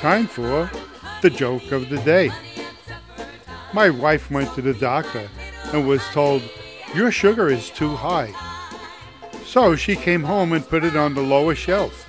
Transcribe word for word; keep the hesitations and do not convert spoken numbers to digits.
time for the joke of the day. My wife went to the doctor and was told, "Your sugar is too high." So she came home and put it on the lower shelf.